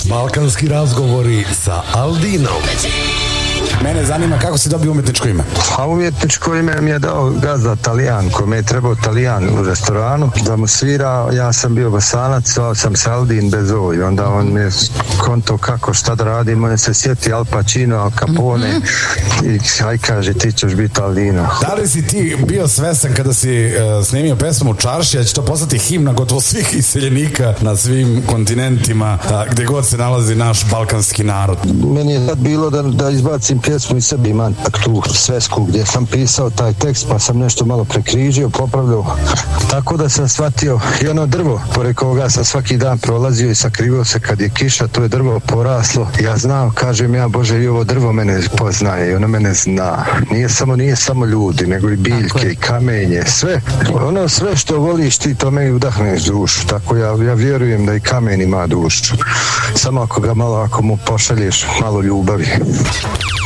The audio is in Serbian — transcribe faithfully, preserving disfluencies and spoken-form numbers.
Balkanski razgovori sa Aldinom. Mene zanima kako si dobio umetničko ime. A umjetničko ime mi je dao gazda Talijan, kome je trebao Talijan u restoranu da mu svira. Ja sam bio Bosanac, zvao sam se Aldin bez O i onda on mi je konto kako šta da radim, on se sjeti Al Pacino, Al Capone mm-hmm. i aj kaže ti ćeš biti Aldino. Da li si ti bio svestan kada si uh, snimio pesmu Čaršija, će to postati himna gotovo svih iseljenika na svim kontinentima, uh, gde god se nalazi naš balkanski narod? Meni je tad bilo da, da izbacim pjesmu i sebi imam tu svesku gdje sam pisao taj tekst, pa sam nešto malo prekrižio, popravljao, tako da sam shvatio i ono drvo pored koga sam svaki dan prolazio i sakrivao se kad je kiša, to je drvo poraslo. Ja znam, kažem ja, Bože, i ovo drvo mene poznaje i ono mene zna. Nije samo, nije samo ljudi, nego i biljke i kamenje, sve. Ono sve što voliš ti, to me udahneš dušu, tako ja, ja vjerujem da i kamen ima dušu. Samo ako ga malo, ako mu pošalješ malo ljubavi.